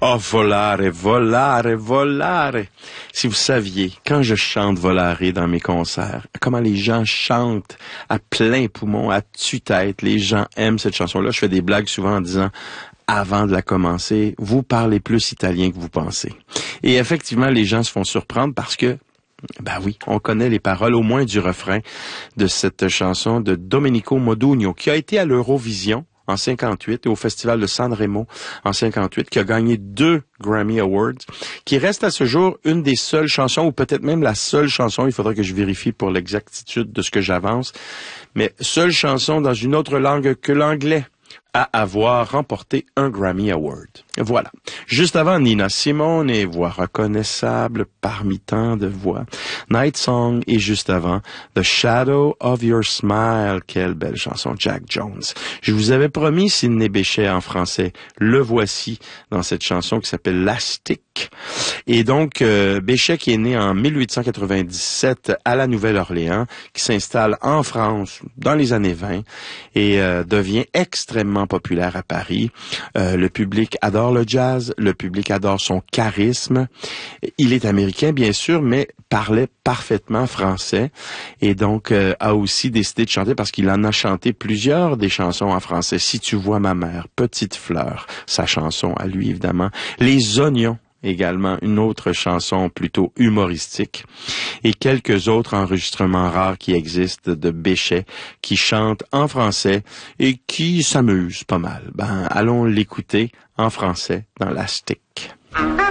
Oh, volare, volare, volare. Si vous saviez, quand je chante volare dans mes concerts, comment les gens chantent à plein poumon, à tue-tête, les gens aiment cette chanson-là. Je fais des blagues souvent en disant, avant de la commencer, vous parlez plus italien que vous pensez. Et effectivement, les gens se font surprendre parce que ben oui, on connaît les paroles, au moins du refrain de cette chanson de Domenico Modugno, qui a été à l'Eurovision en 58 et au Festival de Sanremo en 58, qui a gagné 2 Grammy Awards, qui reste à ce jour une des seules chansons, ou peut-être même la seule chanson, il faudra que je vérifie pour l'exactitude de ce que j'avance, mais seule chanson dans une autre langue que l'anglais à avoir remporté un Grammy Award. Voilà. Juste avant, Nina Simone, voix reconnaissable parmi tant de voix. Night Song, et juste avant, The Shadow of Your Smile. Quelle belle chanson, Jack Jones. Je vous avais promis Sidney Bechet en français. Le voici dans cette chanson qui s'appelle Lastic. Et donc, Bechet qui est né en 1897 à la Nouvelle-Orléans, qui s'installe en France dans les années 20 et devient extrêmement populaire à Paris. Le public adore le jazz, le public adore son charisme. Il est américain, bien sûr, mais parlait parfaitement français et donc a aussi décidé de chanter parce qu'il en a chanté plusieurs des chansons en français. Si tu vois ma mère, Petite fleur, sa chanson à lui évidemment. Les oignons, également une autre chanson plutôt humoristique, et quelques autres enregistrements rares qui existent de Bechet qui chante en français et qui s'amuse pas mal. Ben, allons l'écouter en français dans Lastic.